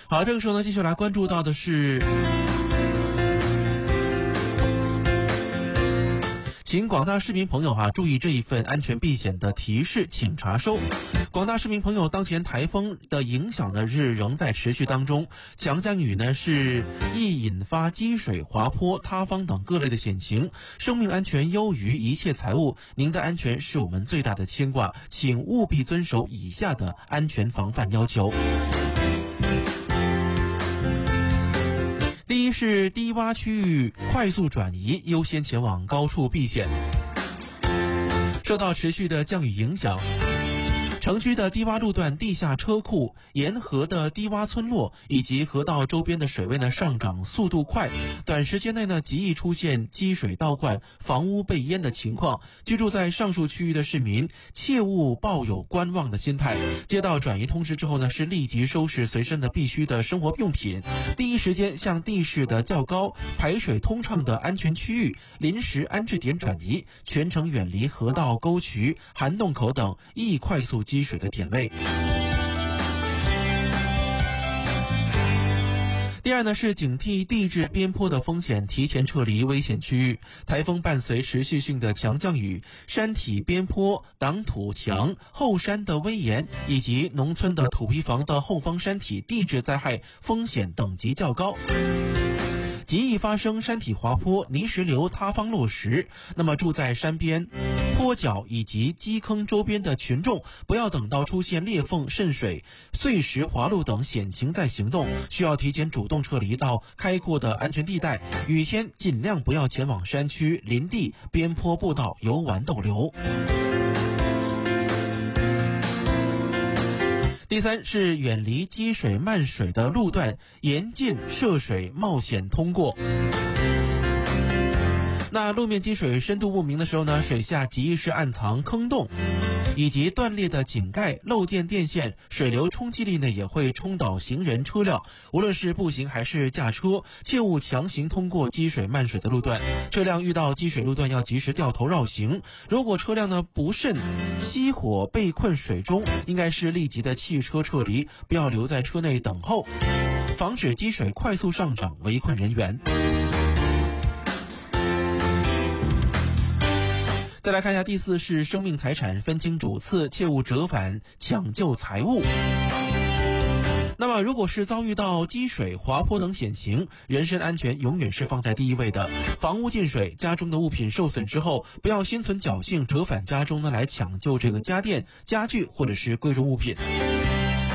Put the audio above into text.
好，这个时候呢，继续来关注到的是，请广大市民朋友注意这一份安全避险的提示，请查收。广大市民朋友，当前台风的影响呢仍在持续当中，强降雨呢是易引发积水、滑坡、塌方等各类的险情，生命安全优于一切财物，您的安全是我们最大的牵挂，请务必遵守以下的安全防范要求。第一是低洼区域快速转移，优先前往高处避险。受到持续的降雨影响，城区的低洼路段、地下车库、沿河的低洼村落以及河道周边的水位呢上涨速度快，短时间内呢极易出现积水倒灌、房屋被淹的情况。居住在上述区域的市民切勿抱有观望的心态，接到转移通知之后呢，是立即收拾随身的必须的生活用品，第一时间向地势的较高、排水通畅的安全区域临时安置点转移，全程远离河道、沟渠、涵洞口等易快速积水的点位。第二呢是警惕地质边坡的风险，提前撤离危险区域。台风伴随持续性的强降雨，山体边坡、挡土墙、后山的危岩以及农村的土坯房的后方山体地质灾害风险等级较高，极易发生山体滑坡、泥石流、塌方落石。那么住在山边、坡脚以及基坑周边的群众，不要等到出现裂缝、渗水、碎石滑路等险情再行动，需要提前主动撤离到开阔的安全地带。雨天尽量不要前往山区、林地、边坡步道游玩逗留。第三是远离积水漫水的路段，严禁涉水冒险通过。那路面积水深度不明的时候呢，水下极易是暗藏坑洞，以及断裂的井盖、漏电电线，水流冲击力呢也会冲倒行人车辆。无论是步行还是驾车，切勿强行通过积水漫水的路段。车辆遇到积水路段要及时掉头绕行。如果车辆呢不慎熄火被困水中，应该是立即的汽车撤离，不要留在车内等候，防止积水快速上涨围困人员。再来看一下第四是生命财产分清主次，切勿折返抢救财物。那么如果是遭遇到积水、滑坡等险情，人身安全永远是放在第一位的。房屋进水，家中的物品受损之后，不要心存侥幸折返家中呢来抢救这个家电、家具或者是贵重物品。